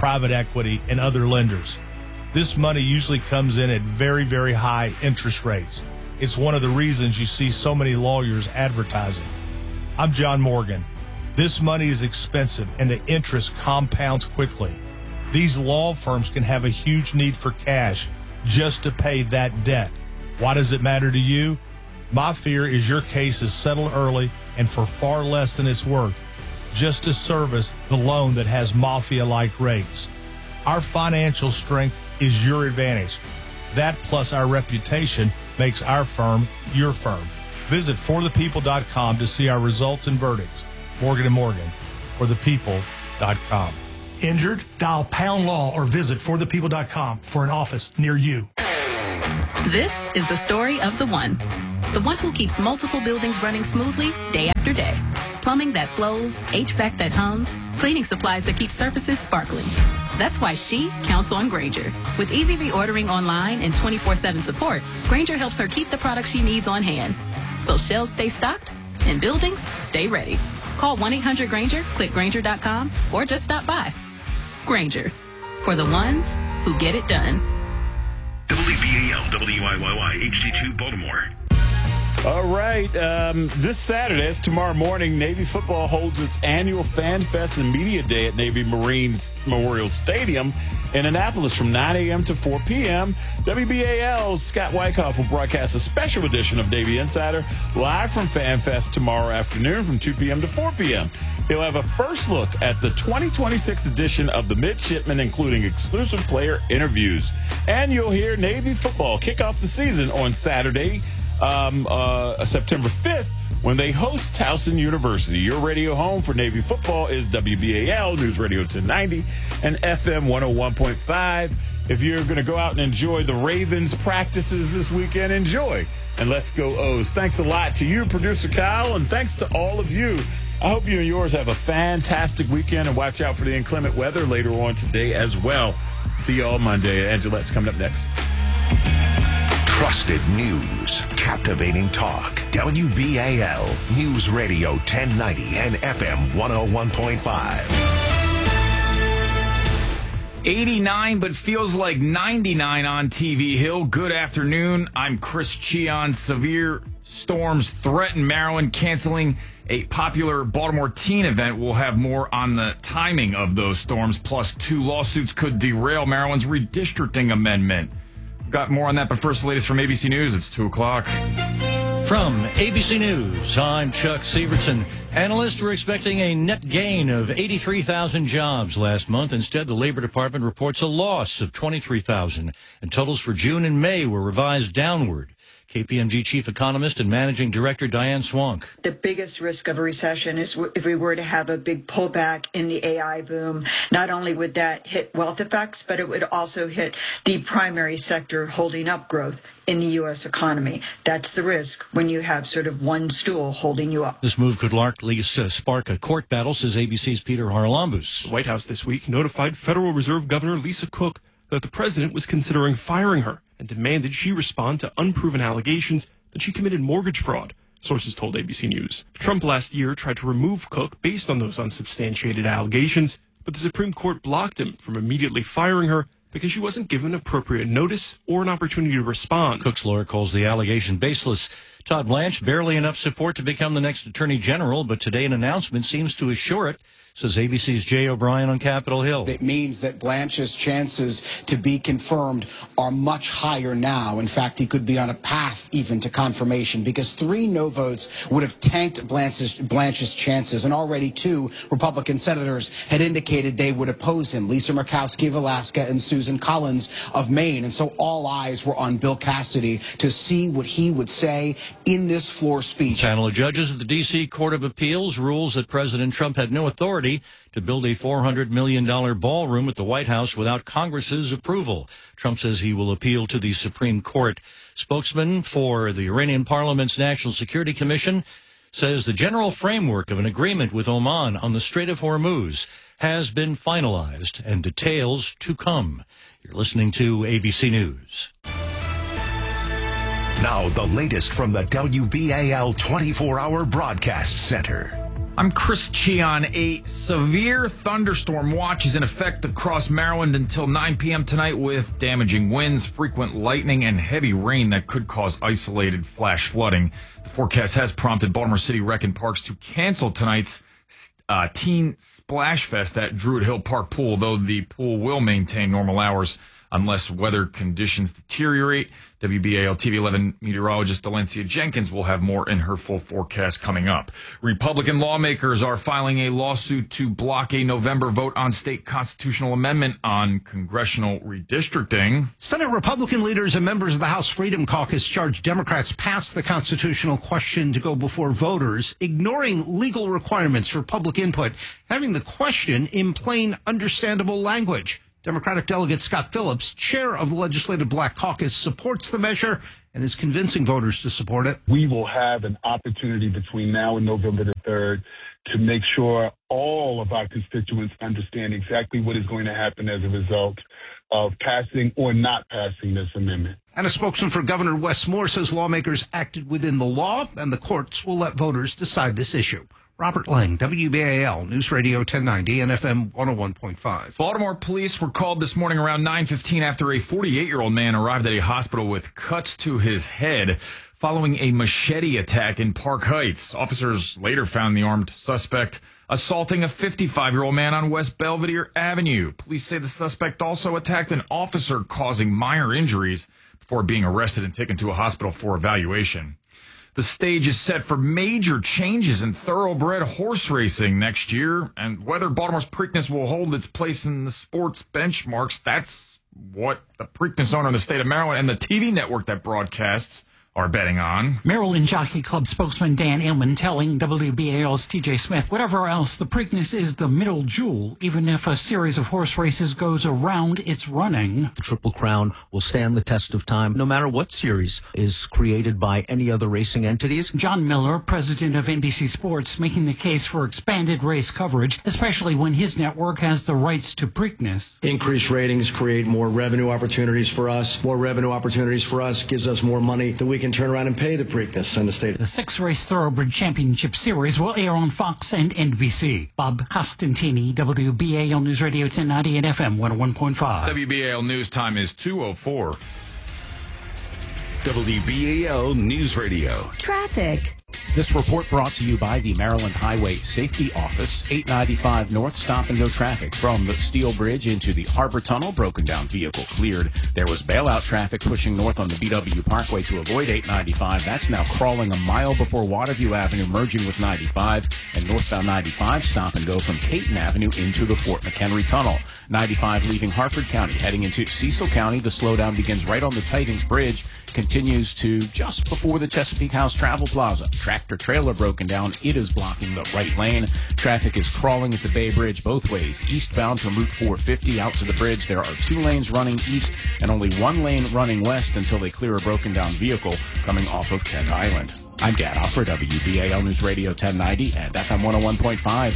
private equity, and other lenders. This money usually comes in at very, very high interest rates. It's one of the reasons you see so many lawyers advertising. I'm John Morgan. This money is expensive and the interest compounds quickly. These law firms can have a huge need for cash just to pay that debt. Why does it matter to you? My fear is your case is settled early and for far less than it's worth, just to service the loan that has mafia-like rates. Our financial strength is your advantage. That plus our reputation makes our firm your firm. Visit for the people dot com to see our results and verdicts. Morgan and Morgan, for the people dot com. Injured? Dial pound law or visit for the people dot com for an office near you. This is the story of the one. The one who keeps multiple buildings running smoothly day after day. Plumbing that flows, H V A C that hums, cleaning supplies that keep surfaces sparkling. That's why she counts on Grainger. With easy reordering online and twenty-four seven support, Grainger helps her keep the products she needs on hand. So shelves stay stocked and buildings stay ready. Call one eight hundred Grainger, click Grainger dot com, or just stop by. Grainger, for the ones who get it done. W B A L, W I Y Y, H D two, Baltimore. All right. Um, this Saturday, as tomorrow morning, Navy football holds its annual Fan Fest and Media Day at Navy Marines Memorial Stadium in Annapolis from nine a.m. to four p.m. W B A L's Scott Wyckoff will broadcast a special edition of Navy Insider live from Fan Fest tomorrow afternoon from two p.m. to four p.m. He'll have a first look at the twenty twenty-six edition of the Midshipmen, including exclusive player interviews. And you'll hear Navy football kick off the season on Saturday, Um, uh, September fifth, when they host Towson University. Your radio home for Navy football is W B A L, News Radio ten ninety, and F M one oh one point five. If you're going to go out and enjoy the Ravens practices this weekend, enjoy. And let's go O's. Thanks a lot to you, Producer Kyle, and thanks to all of you. I hope you and yours have a fantastic weekend, and watch out for the inclement weather later on today as well. See you all Monday. Angelette's coming up next. Trusted news, captivating talk. W B A L, News Radio ten ninety and F M one oh one point five. eighty-nine, but feels like ninety-nine on T V Hill. Good afternoon. I'm Chris Cheon. Severe storms threaten Maryland, canceling a popular Baltimore teen event. We'll have more on the timing of those storms. Plus, two lawsuits could derail Maryland's redistricting amendment. Got more on that, but first, the latest from A B C News. It's two o'clock. From A B C News, I'm Chuck Severson. Analysts were expecting a net gain of eighty-three thousand jobs last month. Instead, the Labor Department reports a loss of twenty-three thousand, and totals for June and May were revised downward. K P M G Chief Economist and Managing Director Diane Swank. The biggest risk of a recession is if we were to have a big pullback in the A I boom. Not only would that hit wealth effects, but it would also hit the primary sector holding up growth in the U S economy. That's the risk when you have sort of one stool holding you up. This move could largely uh, spark a court battle, says A B C's Peter Haralambous. The White House this week notified Federal Reserve Governor Lisa Cook that the president was considering firing her and demanded she respond to unproven allegations that she committed mortgage fraud, sources told A B C News. Trump last year tried to remove Cook based on those unsubstantiated allegations, but the Supreme Court blocked him from immediately firing her because she wasn't given appropriate notice or an opportunity to respond. Cook's lawyer calls the allegation baseless. Todd Blanche, barely enough support to become the next attorney general, but today an announcement seems to assure it, says A B C's Jay O'Brien on Capitol Hill. It means that Blanche's chances to be confirmed are much higher now. In fact, he could be on a path even to confirmation, because three no votes would have tanked Blanche's, Blanche's chances, and already two Republican senators had indicated they would oppose him, Lisa Murkowski of Alaska and Susan Collins of Maine. And so all eyes were on Bill Cassidy to see what he would say in this floor speech. A panel of judges at the D C Court of Appeals rules that President Trump had no authority to build a four hundred million dollars ballroom at the White House without Congress's approval. Trump says he will appeal to the Supreme Court. Spokesman for the Iranian Parliament's National Security Commission says the general framework of an agreement with Oman on the Strait of Hormuz has been finalized and details to come. You're listening to A B C News. Now, the latest from the W B A L twenty-four hour Broadcast Center. I'm Chris Cheon. A severe thunderstorm watch is in effect across Maryland until nine p.m. tonight with damaging winds, frequent lightning, and heavy rain that could cause isolated flash flooding. The forecast has prompted Baltimore City Rec and Parks to cancel tonight's uh, Teen Splash Fest at Druid Hill Park Pool, though the pool will maintain normal hours unless weather conditions deteriorate. W B A L T V eleven meteorologist Delencia Jenkins will have more in her full forecast coming up. Republican lawmakers are filing a lawsuit to block a November vote on state constitutional amendment on congressional redistricting. Senate Republican leaders and members of the House Freedom Caucus charge Democrats passed the constitutional question to go before voters, ignoring legal requirements for public input, having the question in plain, understandable language. Democratic delegate Scott Phillips, chair of the Legislative Black Caucus, supports the measure and is convincing voters to support it. We will have an opportunity between now and November the third to make sure all of our constituents understand exactly what is going to happen as a result of passing or not passing this amendment. And a spokesman for Governor Wes Moore says lawmakers acted within the law and the courts will let voters decide this issue. Robert Lang, W B A L News Radio ten ninety and F M one oh one point five. Baltimore police were called this morning around nine fifteen after a forty-eight-year-old man arrived at a hospital with cuts to his head following a machete attack in Park Heights. Officers later found the armed suspect assaulting a fifty-five-year-old man on West Belvedere Avenue. Police say the suspect also attacked an officer, causing minor injuries before being arrested and taken to a hospital for evaluation. The stage is set for major changes in thoroughbred horse racing next year, and whether Baltimore's Preakness will hold its place in the sports benchmarks, that's what the Preakness owner in the state of Maryland and the T V network that broadcasts are betting on. Maryland Jockey Club spokesman Dan Illman telling W B A L's T J Smith, whatever else, the Preakness is the middle jewel, even if a series of horse races goes around its running. The Triple Crown will stand the test of time, no matter what series is created by any other racing entities. John Miller, president of N B C Sports, making the case for expanded race coverage, especially when his network has the rights to Preakness. Increased ratings create more revenue opportunities for us. More revenue opportunities for us gives us more money that we can turn around and pay the Preakness in the state. The six-race Thoroughbred Championship Series will air on Fox and N B C. Bob Costantini, W B A L News Radio ten ninety and F M one oh one point five. W B A L News time is two oh four. W B A L News Radio. Traffic. This report brought to you by the Maryland Highway Safety Office. eight ninety-five North stop-and-go traffic from the Steel Bridge into the Harbor Tunnel. Broken down vehicle cleared. There was bailout traffic pushing north on the B W Parkway to avoid eight ninety-five. That's now crawling a mile before Waterview Avenue, merging with ninety-five. And northbound ninety-five stop-and-go from Caton Avenue into the Fort McHenry Tunnel. ninety-five leaving Harford County, heading into Cecil County. The slowdown begins right on the Titans Bridge, continues to just before the Chesapeake House Travel Plaza. Tractor trailer broken down. It is blocking the right lane. Traffic is crawling at the Bay Bridge both ways. Eastbound from Route four fifty out to the bridge, there are two lanes running east and only one lane running west until they clear a broken down vehicle coming off of Kent Island. I'm Dan Offer, W B A L News Radio ten ninety and F M one oh one point five.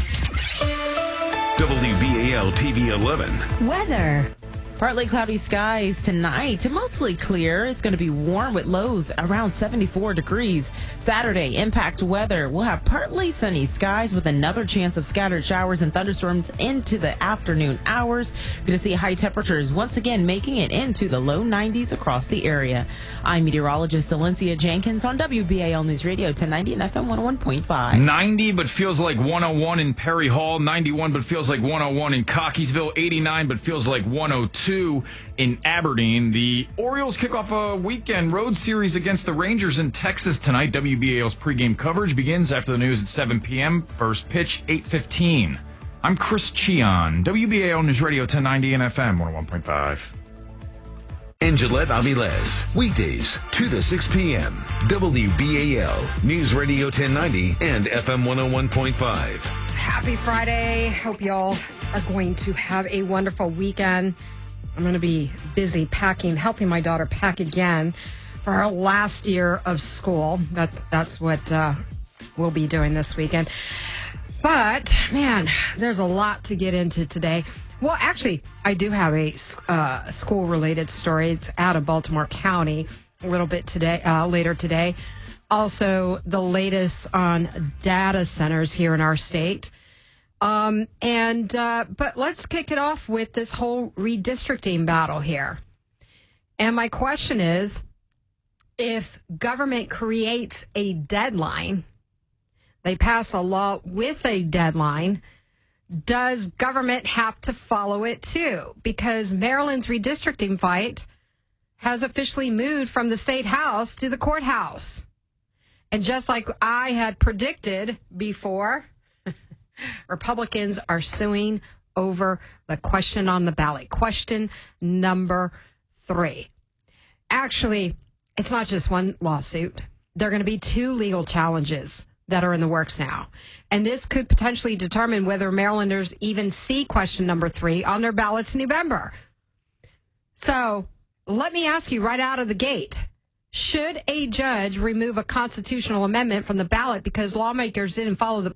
W B A L T V eleven. Weather. Partly cloudy skies tonight to mostly clear. It's going to be warm with lows around seventy-four degrees. Saturday, impact weather. We'll have partly sunny skies with another chance of scattered showers and thunderstorms into the afternoon hours. We're going to see high temperatures once again making it into the low nineties across the area. I'm meteorologist Delencia Jenkins on W B A L News Radio ten ninety and F M one oh one point five. ninety but feels like one oh one in Perry Hall. ninety-one but feels like one oh one in Cockeysville. eighty-nine but feels like one oh two in Aberdeen. The Orioles kick off a weekend road series against the Rangers in Texas tonight. W B A L's pregame coverage begins after the news at seven p.m. First pitch, eight fifteen. I'm Chris Cheon, W B A L News Radio ten ninety and F M one oh one point five. And Gillette Aviles, weekdays, two to six p.m. W B A L News Radio ten ninety and F M one oh one point five. Happy Friday. Hope y'all are going to have a wonderful weekend. I'm going to be busy packing, helping my daughter pack again for her last year of school. That, that's what uh, we'll be doing this weekend. But, man, there's a lot to get into today. Well, actually, I do have a uh, school-related story. It's out of Baltimore County a little bit today, uh, later today. also the latest on data centers here in our state. Um, and uh, but let's kick it off with this whole redistricting battle here. And my question is, if government creates a deadline, they pass a law with a deadline, does government have to follow it too? Because Maryland's redistricting fight has officially moved from the state house to the courthouse. And just like I had predicted before, Republicans are suing over the question on the ballot. Question number three. Actually, it's not just one lawsuit. There are going to be two legal challenges that are in the works now. And this could potentially determine whether Marylanders even see question number three on their ballots in November. So let me ask you right out of the gate, should a judge remove a constitutional amendment from the ballot because lawmakers didn't follow the